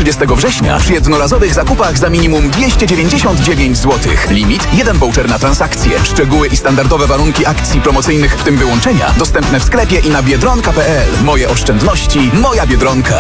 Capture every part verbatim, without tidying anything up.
trzydziestego września przy jednorazowych zakupach za minimum dwieście dziewięćdziesiąt dziewięć złotych. Limit jeden voucher na transakcję. Szczegóły i standardowe warunki akcji promocyjnych, w tym wyłączenia, dostępne w sklepie i na biedronka kropka pe el. Moje oszczędności, moja Biedronka.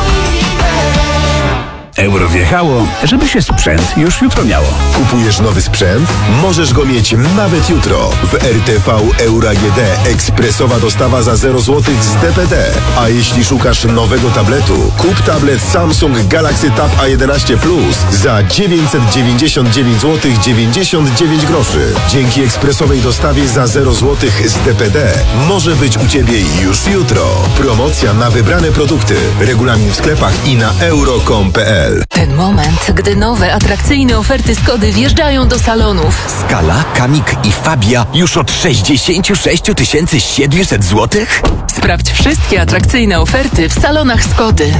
Euro wjechało, żeby się sprzęt już jutro miało. Kupujesz nowy sprzęt? Możesz go mieć nawet jutro. W R T V Euro A G D ekspresowa dostawa za zero złotych z D P D. A jeśli szukasz nowego tabletu, kup tablet Samsung Galaxy Tab A jedenaście Plus za dziewięćset dziewięćdziesiąt dziewięć złotych dziewięćdziesiąt dziewięć groszy. Dzięki ekspresowej dostawie za zero złotych z D P D może być u Ciebie już jutro. Promocja na wybrane produkty. Regulamin w sklepach i na euro kropka com kropka pe el. Ten moment, gdy nowe, atrakcyjne oferty Skody wjeżdżają do salonów. Scala, Kamik i Fabia już od sześćdziesiąt sześć tysięcy siedemset złotych? Sprawdź wszystkie atrakcyjne oferty w salonach Skody.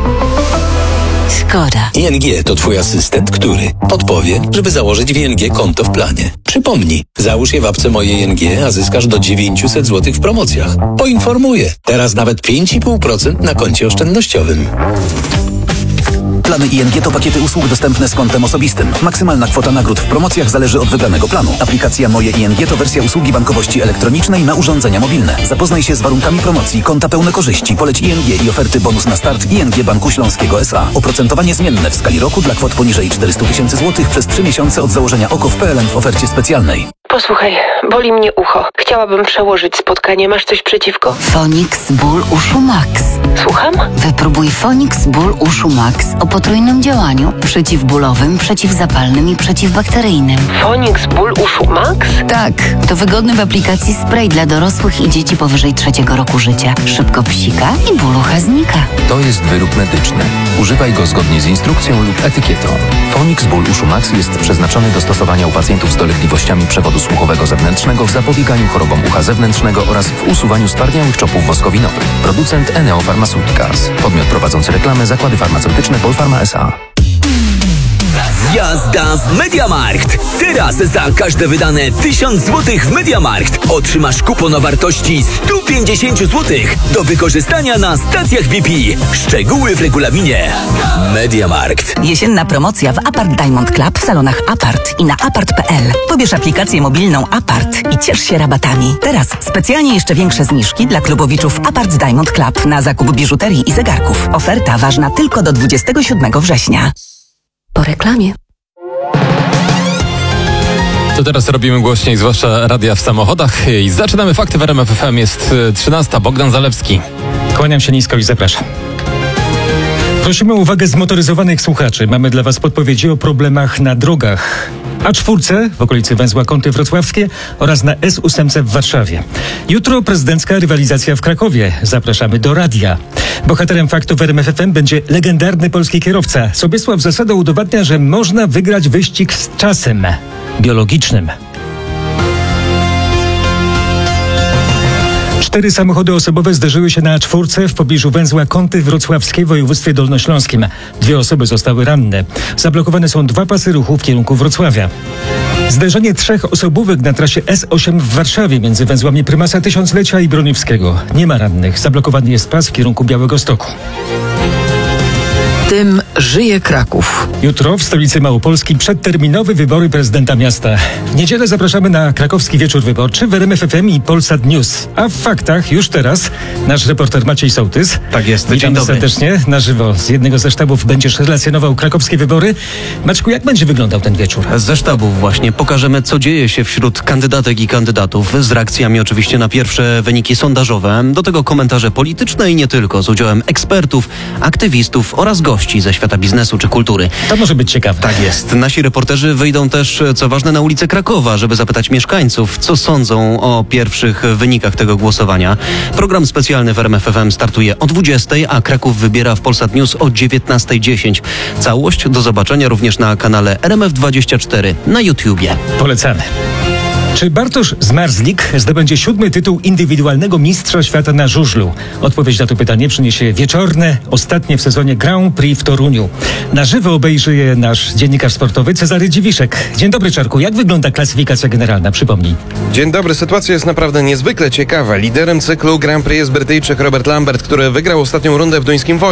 Skoda. I N G to Twój asystent, który podpowie, żeby założyć w I N G konto w planie. Przypomnij, załóż je w apce Moje I N G, a zyskasz do dziewięćset złotych w promocjach. Poinformuję, teraz nawet pięć i pół procent na koncie oszczędnościowym. Plany I N G to pakiety usług dostępne z kontem osobistym. Maksymalna kwota nagród w promocjach zależy od wybranego planu. Aplikacja Moje I N G to wersja usługi bankowości elektronicznej na urządzenia mobilne. Zapoznaj się z warunkami promocji, konta pełne korzyści, poleć I N G i oferty bonus na start I N G Banku Śląskiego S A. Oprocentowanie zmienne w skali roku dla kwot poniżej czterysta tysięcy złotych przez trzy miesiące od założenia O K O w P L N w ofercie specjalnej. Posłuchaj, boli mnie ucho. Chciałabym przełożyć spotkanie. Masz coś przeciwko? Fonix Ból Uszu Max. Słucham? Wypróbuj Fonix Ból Uszu Max o potrójnym działaniu. Przeciwbólowym, przeciwzapalnym i przeciwbakteryjnym. Fonix Ból Uszu Max? Tak, to wygodny w aplikacji spray dla dorosłych i dzieci powyżej trzeciego roku życia. Szybko psika i ból ucha znika. To jest wyrób medyczny. Używaj go zgodnie z instrukcją lub etykietą. Fonix Ból Uszu Max jest przeznaczony do stosowania u pacjentów z dolegliwościami przewodu słuchowego zewnętrznego w zapobieganiu chorobom ucha zewnętrznego oraz w usuwaniu stwardniałych czopów woskowinowych. Producent Eneo Pharmaceuticals. Podmiot prowadzący reklamę Zakłady Farmaceutyczne Polpharma S A. Jazda w Mediamarkt! Teraz za każde wydane tysiąc złotych w Mediamarkt otrzymasz kupon o wartości sto pięćdziesiąt złotych do wykorzystania na stacjach B P. Szczegóły w regulaminie. Mediamarkt. Jesienna promocja w Apart Diamond Club w salonach Apart i na apart kropka pe el. Pobierz aplikację mobilną Apart i ciesz się rabatami. Teraz specjalnie jeszcze większe zniżki dla klubowiczów Apart Diamond Club na zakup biżuterii i zegarków. Oferta ważna tylko do dwudziestego siódmego września. Po reklamie. To teraz robimy głośniej, zwłaszcza radia w samochodach. I zaczynamy fakty w R M F F M. Jest trzynasta. Bogdan Zalewski. Kłaniam się nisko i zapraszam. Prosimy o uwagę zmotoryzowanych słuchaczy. Mamy dla Was podpowiedzi o problemach na drogach. A cztery w okolicy węzła Kąty Wrocławskie oraz na S osiem w Warszawie. Jutro prezydencka rywalizacja w Krakowie. Zapraszamy do radia. Bohaterem faktów R M F F M będzie legendarny polski kierowca. Sobiesław Zasada udowadnia, że można wygrać wyścig z czasem biologicznym. Cztery samochody osobowe zderzyły się na czwórce w pobliżu węzła Kąty Wrocławskie w województwie dolnośląskim. Dwie osoby zostały ranne. Zablokowane są dwa pasy ruchu w kierunku Wrocławia. Zderzenie trzech osobówek na trasie S osiem w Warszawie między węzłami Prymasa Tysiąclecia i Broniewskiego. Nie ma rannych. Zablokowany jest pas w kierunku Białegostoku. Tym żyje Kraków. Jutro w stolicy Małopolski przedterminowe wybory prezydenta miasta. W niedzielę zapraszamy na krakowski wieczór wyborczy w R M F F M i Polsat News. A w faktach już teraz nasz reporter Maciej Sołtys. Tak jest, dzień Witamy dobry. serdecznie. Na żywo z jednego ze sztabów będziesz relacjonował krakowskie wybory. Maćku, jak będzie wyglądał ten wieczór? Ze sztabów właśnie pokażemy, co dzieje się wśród kandydatek i kandydatów, z reakcjami oczywiście na pierwsze wyniki sondażowe. Do tego komentarze polityczne i nie tylko, z udziałem ekspertów, aktywistów oraz gości ze świata biznesu czy kultury. To może być ciekawe. Tak jest. Nasi reporterzy wyjdą też, co ważne, na ulicę Krakowa, żeby zapytać mieszkańców, co sądzą o pierwszych wynikach tego głosowania. Program specjalny w R M F F M startuje o dwudziestej, a Kraków wybiera w Polsat News o dziewiętnastej dziesięć. Całość do zobaczenia również na kanale R M F dwadzieścia cztery na YouTubie. Polecamy. Czy Bartosz Zmarzlik zdobędzie siódmy tytuł indywidualnego mistrza świata na żużlu? Odpowiedź na to pytanie przyniesie wieczorne, ostatnie w sezonie Grand Prix w Toruniu. Na żywo obejrzy je nasz dziennikarz sportowy Cezary Dziwiszek. Dzień dobry, Czarku. Jak wygląda klasyfikacja generalna? Przypomnij. Dzień dobry. Sytuacja jest naprawdę niezwykle ciekawa. Liderem cyklu Grand Prix jest Brytyjczyk Robert Lambert, który wygrał ostatnią rundę w duńskim Woje.